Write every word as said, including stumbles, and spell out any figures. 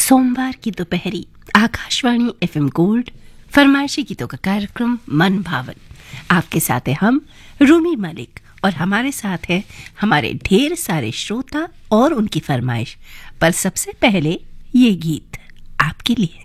सोमवार की दोपहरी आकाशवाणी एफएम गोल्ड फरमाइशी गीतों का कार्यक्रम मन भावन। आपके साथ है हम रूमी मलिक और हमारे साथ है हमारे ढेर सारे श्रोता और उनकी फरमाइश। पर सबसे पहले ये गीत आपके लिए।